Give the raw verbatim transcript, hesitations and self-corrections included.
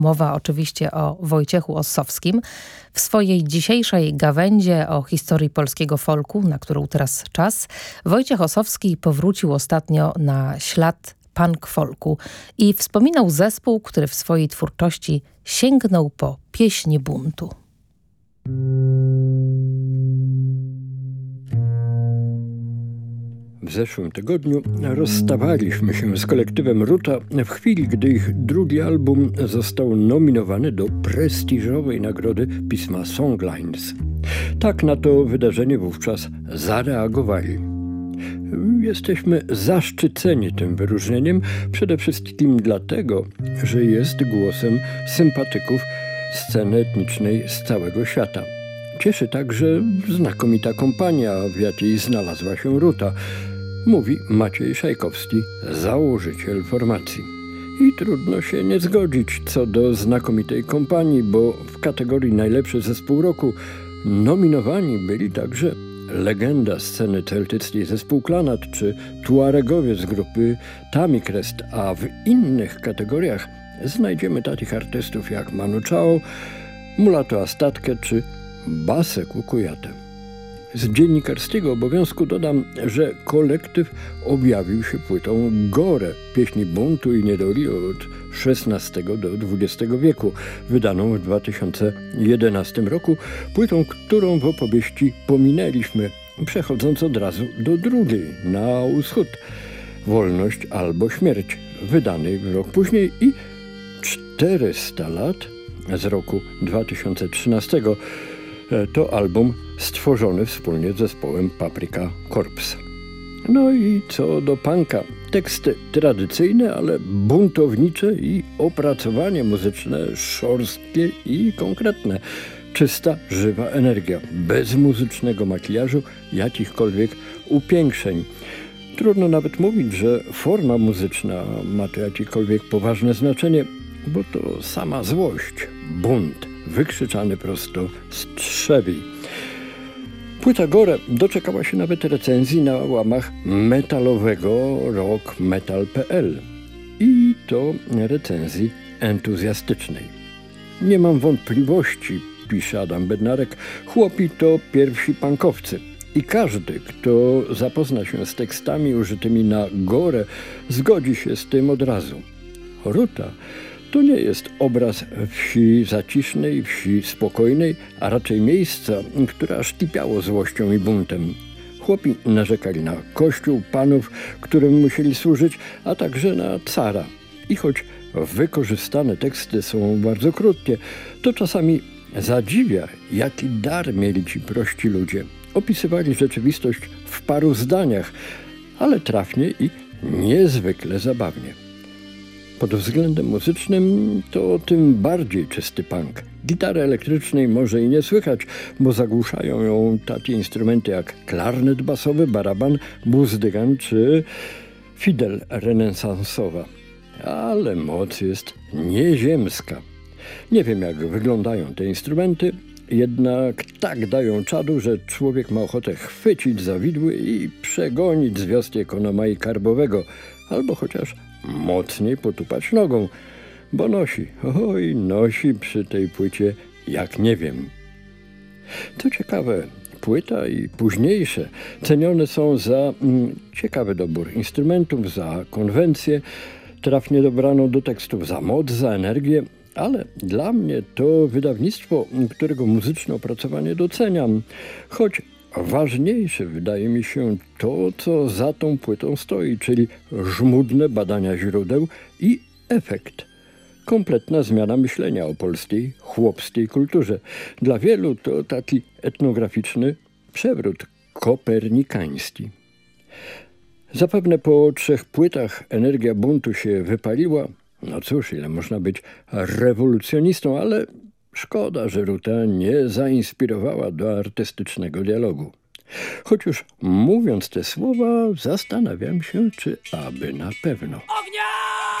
Mowa oczywiście o Wojciechu Ossowskim. W swojej dzisiejszej gawędzie o historii polskiego folku, na którą teraz czas, Wojciech Ossowski powrócił ostatnio na ślad punk folku i wspominał zespół, który w swojej twórczości sięgnął po pieśni buntu. W zeszłym tygodniu rozstawaliśmy się z kolektywem Ruta w chwili, gdy ich drugi album został nominowany do prestiżowej nagrody pisma Songlines. Tak na to wydarzenie wówczas zareagowali. Jesteśmy zaszczyceni tym wyróżnieniem, przede wszystkim dlatego, że jest głosem sympatyków sceny etnicznej z całego świata. Cieszy także znakomita kompania, w jakiej znalazła się Ruta, mówi Maciej Szajkowski, założyciel formacji. I trudno się nie zgodzić co do znakomitej kompanii, bo w kategorii najlepszy zespół roku nominowani byli także legenda sceny celtyckiej zespół Klanat czy Tuaregowie z grupy Tamikrest, a w innych kategoriach znajdziemy takich artystów jak Manu Chao, Mulato Astatkę czy Basę Kukujatę. Z dziennikarskiego obowiązku dodam, że kolektyw objawił się płytą Gore, pieśni buntu i niedoli od szesnastego do dwudziestego wieku, wydaną w dwa tysiące jedenastym roku, płytą, którą w opowieści pominęliśmy, przechodząc od razu do drugiej, Na wschód, Wolność albo śmierć, wydanej rok później i czterysta lat z roku dwa tysiące trzynastego. To album stworzony wspólnie z zespołem Paprika Corps. No i co do punka. Teksty tradycyjne, ale buntownicze i opracowanie muzyczne szorstkie i konkretne. Czysta, żywa energia, bez muzycznego makijażu, jakichkolwiek upiększeń. Trudno nawet mówić, że forma muzyczna ma tu jakiekolwiek poważne znaczenie, bo to sama złość, bunt, wykrzyczany prosto z trzewi. Płyta Gore doczekała się nawet recenzji na łamach metalowego rock metal kropka p l i to recenzji entuzjastycznej. Nie mam wątpliwości, pisze Adam Bednarek, chłopi to pierwsi punkowcy. I każdy, kto zapozna się z tekstami użytymi na Gore, zgodzi się z tym od razu. Ruta to nie jest obraz wsi zacisznej, wsi spokojnej, a raczej miejsca, które aż kipiało złością i buntem. Chłopi narzekali na kościół, panów, którym musieli służyć, a także na cara. I choć wykorzystane teksty są bardzo krótkie, to czasami zadziwia, jaki dar mieli ci prości ludzie. Opisywali rzeczywistość w paru zdaniach, ale trafnie i niezwykle zabawnie. Pod względem muzycznym to tym bardziej czysty punk. Gitary elektrycznej może i nie słychać, bo zagłuszają ją takie instrumenty jak klarnet basowy, baraban, buzdygan czy fidel renesansowa. Ale moc jest nieziemska. Nie wiem, jak wyglądają te instrumenty, jednak tak dają czadu, że człowiek ma ochotę chwycić za widły i przegonić z wioski Ekonoma Karbowego, albo chociaż mocniej potupać nogą, bo nosi, oj, nosi przy tej płycie jak nie wiem. Co ciekawe, płyta i późniejsze cenione są za mm, ciekawy dobór instrumentów, za konwencję, trafnie dobraną do tekstów, za moc, za energię, ale dla mnie to wydawnictwo, którego muzyczne opracowanie doceniam, choć ważniejsze wydaje mi się to, co za tą płytą stoi, czyli żmudne badania źródeł i efekt. Kompletna zmiana myślenia o polskiej, chłopskiej kulturze. Dla wielu to taki etnograficzny przewrót kopernikański. Zapewne po trzech płytach energia buntu się wypaliła. No cóż, ile można być rewolucjonistą, ale szkoda, że Ruta nie zainspirowała do artystycznego dialogu. Choć już mówiąc te słowa, zastanawiam się, czy aby na pewno. Ognia!